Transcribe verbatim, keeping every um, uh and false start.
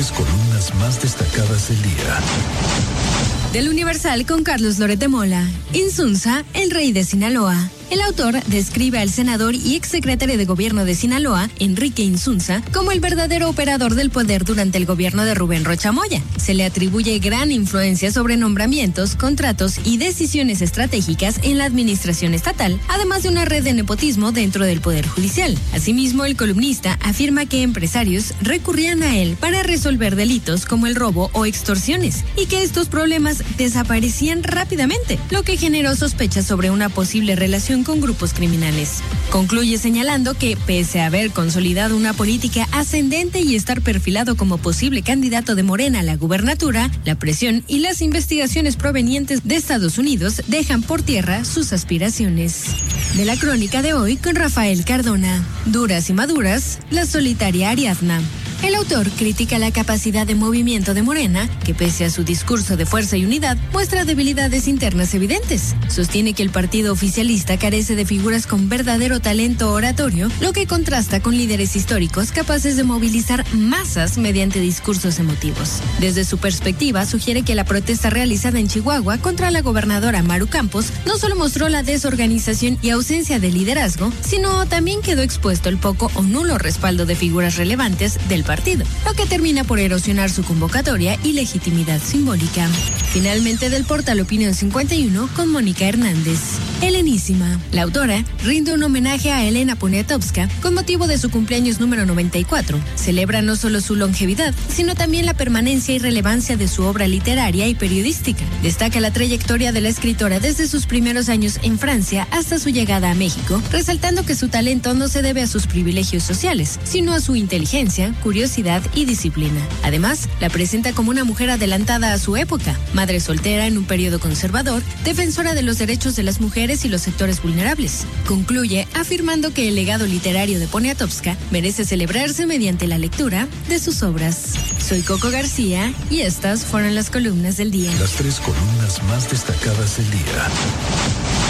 Columnas más destacadas del día. Del Universal con Carlos Loret de Mola. Insunza, el rey de Sinaloa. El autor describe al senador y exsecretario de gobierno de Sinaloa, Enrique Insunza, como el verdadero operador del poder durante el gobierno de Rubén Rocha Moya. Se le atribuye gran influencia sobre nombramientos, contratos y decisiones estratégicas en la administración estatal, además de una red de nepotismo dentro del Poder Judicial. Asimismo, el columnista afirma que empresarios recurrían a él para resolver delitos como el robo o extorsiones, y que estos problemas desaparecían rápidamente, lo que generó sospechas sobre una posible relación con grupos criminales. Concluye señalando que, pese a haber consolidado una política ascendente y estar perfilado como posible candidato de Morena a la gubernatura, la presión y las investigaciones provenientes de Estados Unidos dejan por tierra sus aspiraciones. De la crónica de hoy con Rafael Cardona. Duras y maduras, la solitaria Ariadna. El autor critica la capacidad de movimiento de Morena, que pese a su discurso de fuerza y unidad, muestra debilidades internas evidentes. Sostiene que el partido oficialista carece de figuras con verdadero talento oratorio, lo que contrasta con líderes históricos capaces de movilizar masas mediante discursos emotivos. Desde su perspectiva, sugiere que la protesta realizada en Chihuahua contra la gobernadora Maru Campos no solo mostró la desorganización y ausencia de liderazgo, sino también quedó expuesto el poco o nulo respaldo de figuras relevantes del partido, lo que termina por erosionar su convocatoria y legitimidad simbólica. Finalmente, del portal Opinión cincuenta y uno con Mónica Hernández. Helenísima. La autora rinde un homenaje a Elena Poniatowska con motivo de su cumpleaños número noventa y cuatro. Celebra no solo su longevidad, sino también la permanencia y relevancia de su obra literaria y periodística. Destaca la trayectoria de la escritora desde sus primeros años en Francia hasta su llegada a México, resaltando que su talento no se debe a sus privilegios sociales, sino a su inteligencia, curiosidad y disciplina. Además, la presenta como una mujer adelantada a su época, madre soltera en un periodo conservador, defensora de los derechos de las mujeres y los sectores vulnerables. Concluye afirmando que el legado literario de Poniatowska merece celebrarse mediante la lectura de sus obras. Soy Coco García y estas fueron las columnas del día. Las tres columnas más destacadas del día.